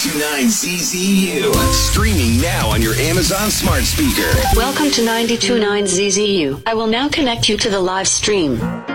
92.9 ZZU. Streaming now on your Amazon smart speaker. Welcome to 92.9 ZZU. I will now connect you to the live stream.